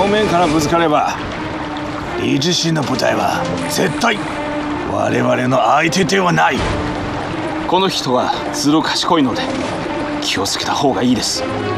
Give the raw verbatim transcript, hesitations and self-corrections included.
正面からぶつかれば理自身の部隊は絶対我々の相手ではない。 この人はずる賢いので気をつけた方がいいです。